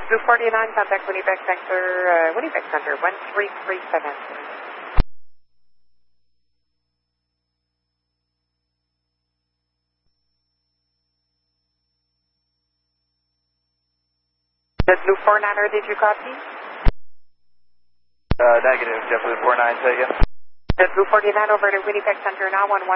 Blue 49, contact Winnipeg Center, 1337. The Blue 49er, did you copy? Negative, JetBlue 49, say again. The Blue 49 over to Winnipeg Center now, 11.